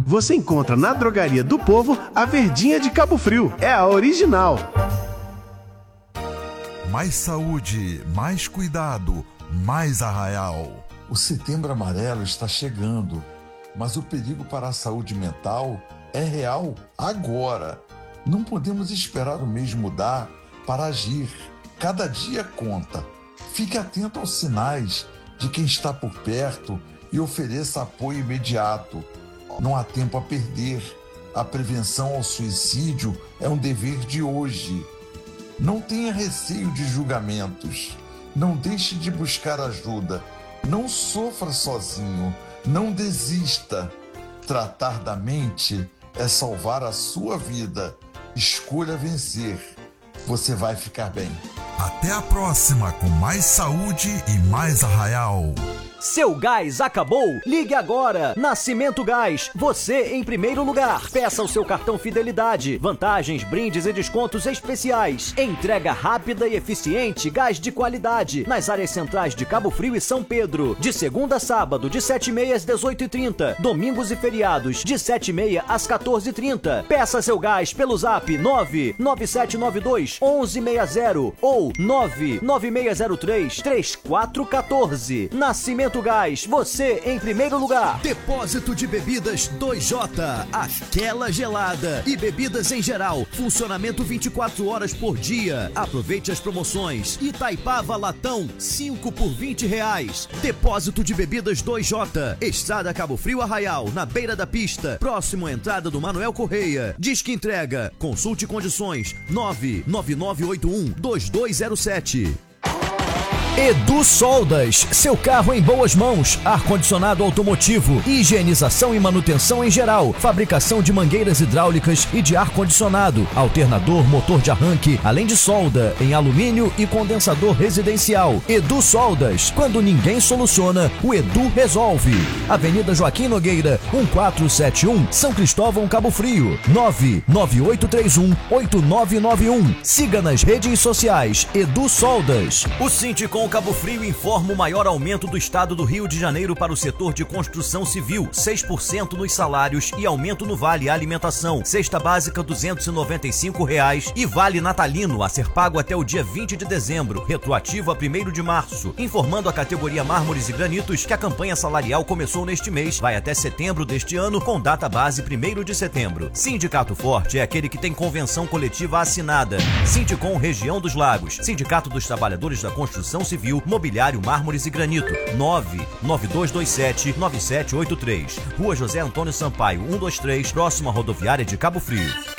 você encontra na Drogaria do Povo a Verdinha de Cabo Frio. É a original. Mais saúde, mais cuidado, mais Arraial. O Setembro Amarelo está chegando, mas o perigo para a saúde mental é real agora. Não podemos esperar o mês mudar para agir. Cada dia conta. Fique atento aos sinais de quem está por perto e ofereça apoio imediato. Não há tempo a perder. A prevenção ao suicídio é um dever de hoje. Não tenha receio de julgamentos. Não deixe de buscar ajuda. Não sofra sozinho. Não desista. Tratar da mente é salvar a sua vida. Escolha vencer. Você vai ficar bem. Até a próxima com mais saúde e mais Arraial. Seu gás acabou? Ligue agora. Nascimento Gás, você em primeiro lugar. Peça o seu cartão Fidelidade. Vantagens, brindes e descontos especiais. Entrega rápida e eficiente, gás de qualidade. Nas áreas centrais de Cabo Frio e São Pedro. De segunda a sábado, de 7h30 às 18h30. Domingos e feriados, de 7h30 às 14h30. Peça seu gás pelo zap 99792 1160 ou 99603 3414. Nascimento Gás, você em primeiro lugar. Depósito de bebidas 2J, aquela gelada e bebidas em geral. Funcionamento 24 horas por dia. Aproveite as promoções. Itaipava Latão, 5 por R$20. Depósito de bebidas 2J, Estrada Cabo Frio Arraial, na beira da pista, próximo à entrada do Manuel Correia. Disque entrega. Consulte condições 99981-2207. Edu Soldas, seu carro em boas mãos, ar-condicionado automotivo, higienização e manutenção em geral, fabricação de mangueiras hidráulicas e de ar-condicionado, alternador, motor de arranque, além de solda em alumínio e condensador residencial. Edu Soldas, quando ninguém soluciona, o Edu resolve. Avenida Joaquim Nogueira, 1471, São Cristóvão, Cabo Frio, 99831-8991. Siga nas redes sociais, Edu Soldas. O Sinticom Cabo Frio informa o maior aumento do estado do Rio de Janeiro para o setor de construção civil, 6% nos salários e aumento no vale alimentação. Cesta básica R$295 e vale natalino a ser pago até o dia 20 de dezembro, retroativo a 1º de março. Informando a categoria mármores e granitos que a campanha salarial começou neste mês, vai até setembro deste ano, com data base 1º de setembro. Sindicato Forte é aquele que tem convenção coletiva assinada. Sinticom Região dos Lagos, Sindicato dos Trabalhadores da Construção Civil, Mobiliário, Mármores e Granito, 99227-9783. Rua José Antônio Sampaio, 123, próximo à rodoviária de Cabo Frio.